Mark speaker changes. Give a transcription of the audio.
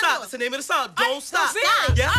Speaker 1: Stop. That's the name of the song. Don't Stop.
Speaker 2: Stop.
Speaker 1: Yeah.